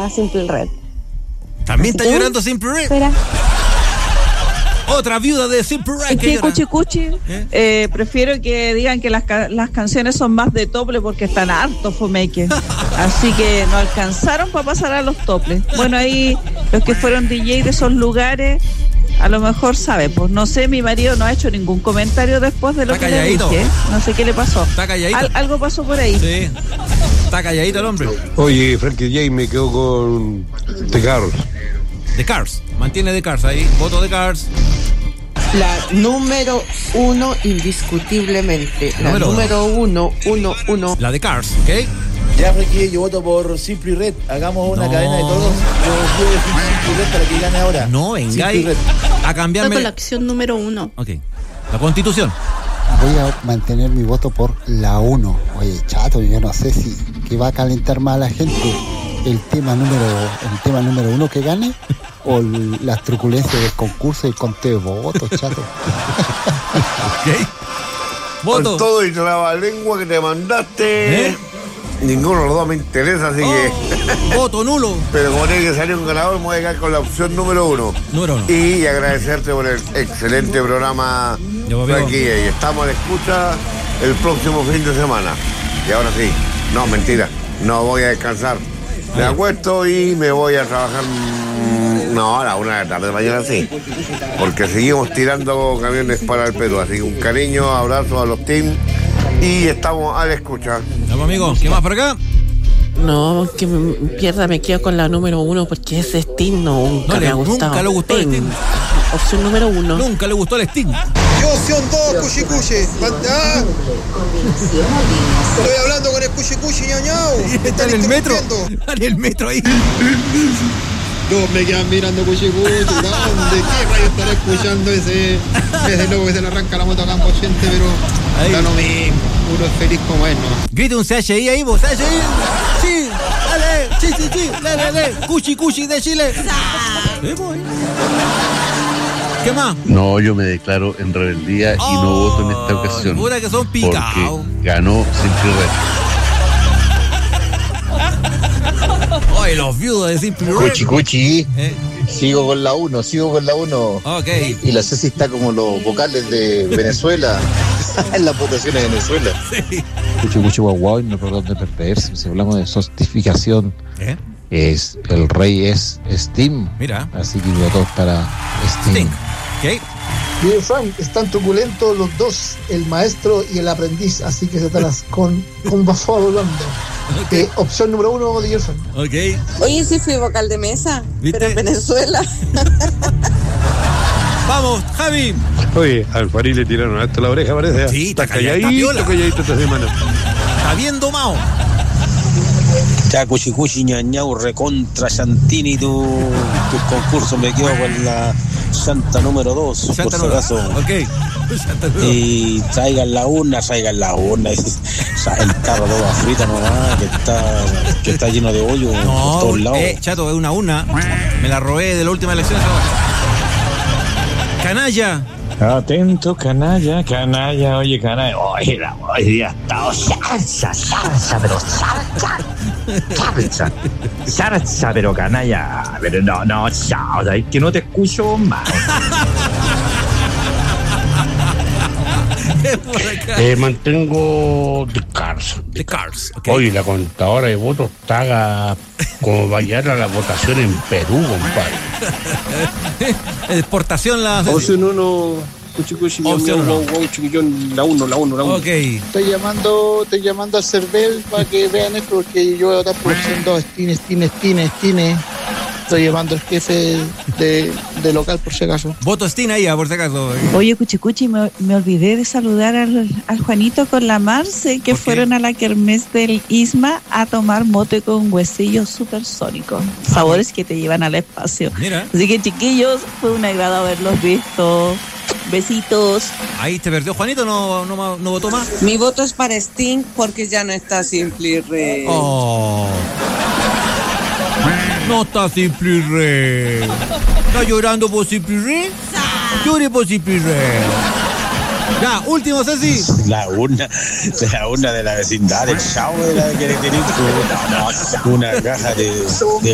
a Simple Red. ¿También está llorando Simple Red? Espera. Otra viuda de Simple Red. Es que Cuchi, prefiero que digan que las canciones son más de tople porque están hartos fomeque. Así que no alcanzaron para pasar a los toples. Bueno, ahí los que fueron DJ de esos lugares a lo mejor saben. Pues no sé, mi marido no ha hecho ningún comentario después de lo que le dije. No sé qué le pasó. Está calladito. Algo pasó por ahí. Sí. Está calladito el hombre. Oye, Frankie J me quedo con The Cars. The Cars. Mantiene The Cars ahí. Voto The Cars. La número 1 indiscutiblemente. La número 1. La de Cars, ¿ok? Ya, Frankie, yo voto por Simple Red. Hagamos una cadena de todos. Yo quiero decir Simple Red para que gane ahora. No, venga ahí a cambiarme. Con la acción número 1. Ok. La Constitución. Voy a mantener mi voto por la 1. Oye, chato, yo no sé si que va a calentar más a la gente el tema número 1 que gane o las truculencias del concurso y el conteo de votos, chato. Ok. Voto. Con todo y trabalengua que te mandaste. Ninguno de los dos me interesa, así que. Voto nulo. Pero como tiene que salir un ganador, me voy a quedar con la opción número 1. Número 1. Y agradecerte por el excelente programa, Frankie. Y estamos a la escucha el próximo fin de semana. Y ahora sí, no, mentira, no voy a descansar. Me acuesto y me voy a trabajar. No, a la 1 de la tarde mañana sí. Porque seguimos tirando camiones para el Perú. Así que un cariño, abrazo a los teams. Y estamos a la escucha. Vamos, amigo. ¿Qué más por acá? No, que me quedo con la número 1 porque ese Sting nunca me ha gustado. Nunca le gustó el Sting. Opción número 1. Nunca le gustó el Sting. Yo opción 2, Cuchi. Estoy hablando con el Cuchi, ñañao. Está en el metro. Está en el metro ahí. Todos me quedan mirando Cuchi. ¿Dónde? ¿Qué rayo estará escuchando ese loco que se le arranca la moto a Campo 80? Pero ahí. Da lo mismo. Uno es feliz como es, ¿no? Grite un CHI ahí, vos. CHI. Sí. Dale. Sí. Dale. Cuchi de Chile. ¿Qué más? No, yo me declaro en rebeldía y no voto en esta ocasión. Pura que son picados. Porque ganó Simple Red. Ay, los viudos de Simple Red. Cuchi. Sigo con la 1. Ok. Y la Ceci está como los vocales de Venezuela. En las votaciones de Venezuela. Sí. Cuchi guau, no por dónde perderse. Si hablamos de sostificación, es el rey es Sting. Mira. Así que votó para Sting. Ok. Bien, Frank, están truculentos los dos, el maestro y el aprendiz, así que se te las con volando. Okay. Opción número 1 de Gerson. Ok. Oye, sí fui vocal de mesa, ¿viste? Pero en Venezuela. Vamos, Javi. Oye, al Farid le tiraron hasta la oreja, parece. Sí, está calladito esta semana. Está bien domado. Ya, Cuchi, ñañau, recontra Santini, tus concursos. Me quedo con la Santa número 2, por si acaso. Ok. Y traigan la urna. El carro todo frita nomás, que está lleno de hoyo por todos lados. Chato, es una urna. Me la robé de la última elección. Canalla. Atento, canalla. Oye, canalla. Hoy día ha estado salsa, pero salsa, pero canalla. Pero no, chao, es que no te escucho más. Mantengo The Cars. Okay. Oye, la contadora de votos está como vaya a la votación en Perú, compadre. Exportación la... Opción 1, Cuchi, chiquillón, la 1. Ok. Estoy llamando al CERVEL para que vean esto, porque yo voy a votar por opción 2, Stine. Estoy llamando al jefe de local, por si acaso. Voto Sting ahí, por si acaso. Oye, Cuchi, me olvidé de saludar al Juanito con la Marce, que fueron a la kermés del Isma a tomar mote con huesillos supersónicos. Sabores que te llevan al espacio. Mira. Así que, chiquillos, fue un agrado haberlos visto. Besitos. Ahí te perdió Juanito, no votó más. Mi voto es para Sting porque ya no está Simple Red. No está Simple Red. ¿Está llorando por Simple Red? Llore por Simple Red. Ya, último, Ceci. La urna de la vecindad, el chavo de la que una caja de